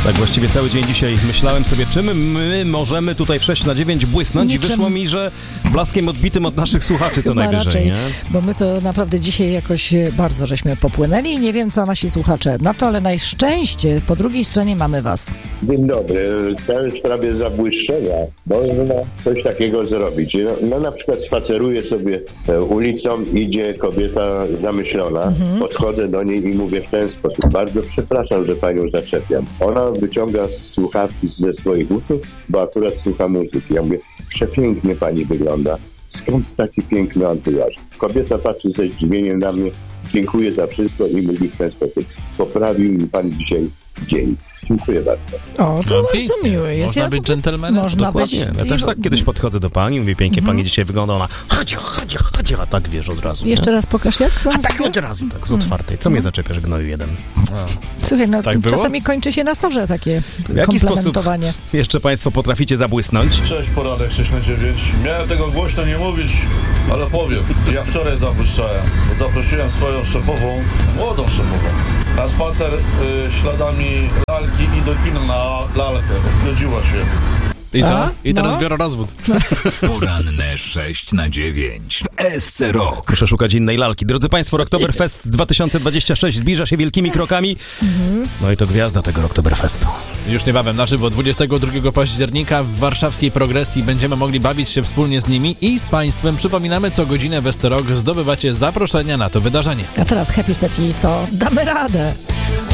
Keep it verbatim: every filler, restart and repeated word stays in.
Tak właściwie cały dzień dzisiaj myślałem sobie, czym my możemy tutaj w sześć na dziewięć błysnąć Niczym. i wyszło mi, że blaskiem odbitym od naszych słuchaczy co Chyba najwyżej, raczej, nie? Bo my to naprawdę dzisiaj jakoś bardzo żeśmy popłynęli i nie wiem, co nasi słuchacze na to, ale na szczęście po drugiej stronie mamy was. Dzień dobry. Też w sprawie zabłyszczenia można coś takiego zrobić. No, no na przykład spaceruję sobie ulicą, idzie kobieta zamyślona, mhm. podchodzę do niej i mówię w ten sposób: bardzo przepraszam, że panią zaczepiam. Ona wyciąga słuchawki ze swoich uszu, bo akurat słucha muzyki. Ja mówię: przepięknie pani wygląda. Skąd taki piękny anturaż? Kobieta patrzy ze zdziwieniem na mnie, dziękuję za wszystko i mówi w ten sposób: poprawił mi pan dzisiaj dzień. Dziękuję bardzo. O, to no, bardzo pięknie. miłe jest. Można ja być dżentelmenem? Można Dokładnie. być. Ja też tak kiedyś podchodzę do pani, mówię: pięknie mhm. pani dzisiaj wygląda, ona chodź, chodź, chodź, a tak wiesz od razu. Jeszcze nie? raz pokaż jak? A tak od razu, tak z otwartej. Co mnie zaczepiasz, gnoju jeden? Słuchaj, no tak czasami kończy się na sorze takie w jaki komplementowanie. Sposób jeszcze państwo potraficie zabłysnąć? Cześć, poranek sześć na dziewięć. Miałem tego głośno nie mówić, ale powiem. Ja wczoraj zabłyszczałem. Zaprosiłem swoją szefową, młodą szefową, na spacer y, śladami lalki i do kina na lalkę. Zgodziła się. I co? A? I teraz no. biorę rozwód. Poranne sześć na dziewięć w S C Rock. Muszę szukać innej lalki. Drodzy państwo, Rocktoberfest dwa tysiące dwadzieścia sześć zbliża się wielkimi krokami. Mhm. No i to gwiazda tego Rocktoberfestu. Już niebawem na żywo dwudziestego drugiego października w warszawskiej Progresji będziemy mogli bawić się wspólnie z nimi i z państwem. Przypominamy, co godzinę w S C Rock zdobywacie zaproszenia na to wydarzenie. A teraz Happy Set i co? Damy radę.